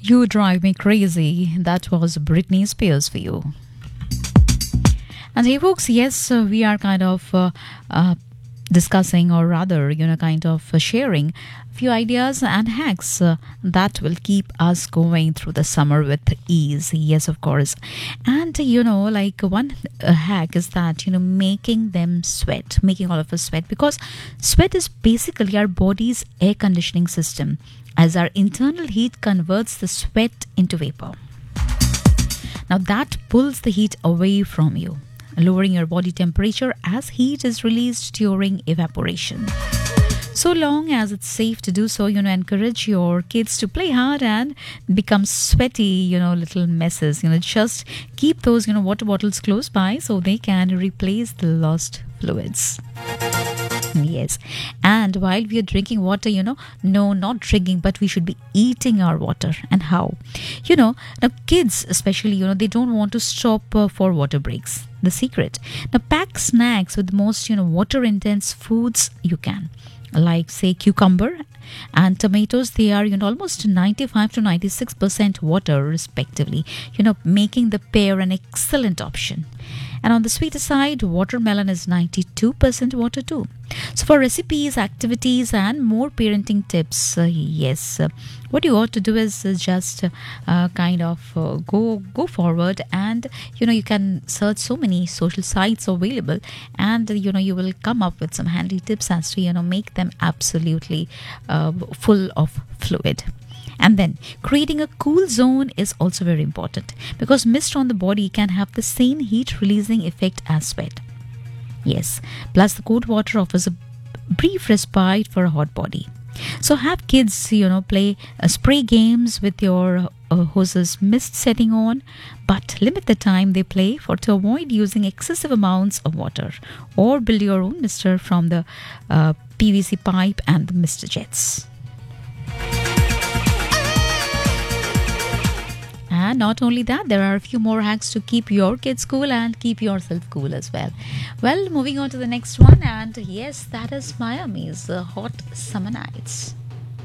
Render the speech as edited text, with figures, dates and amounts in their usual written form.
You Drive Me Crazy. That was Britney Spears for you. And hey, folks, yes, we are kind of discussing, or rather, kind of sharing a few ideas and hacks that will keep us going through the summer with ease. Yes, of course. And, like one hack is that, making them sweat, making all of us sweat, because sweat is basically our body's air conditioning system, as our internal heat converts the sweat into vapor. Now, that pulls the heat away from you, lowering your body temperature as heat is released during evaporation. So long as it's safe to do so, encourage your kids to play hard and become sweaty, little messes. Just keep those, water bottles close by so they can replace the lost fluids. Yes. And while we are drinking water, no, not drinking, but we should be eating our water. And how? Now kids especially, they don't want to stop for water breaks. The secret. Now pack snacks with the most, water intense foods you can. Like say cucumber and tomatoes. They are, almost 95 to 96% water respectively, making the pair an excellent option. And on the sweeter side, watermelon is 92% water too. So for recipes, activities and more parenting tips, what you ought to do is just go forward, and you can search so many social sites available, and you will come up with some handy tips as to make them absolutely full of fluid. And then creating a cool zone is also very important, because mist on the body can have the same heat releasing effect as sweat. Yes, plus the cold water offers a brief respite for a hot body. So have kids, play spray games with your hoses mist setting on, but limit the time they play to avoid using excessive amounts of water, or build your own mister from the PVC pipe and the mister jets. And not only that, there are a few more hacks to keep your kids cool and keep yourself cool as well. Well, moving on to the next one, and yes, that is Miami's Hot Summer Nights.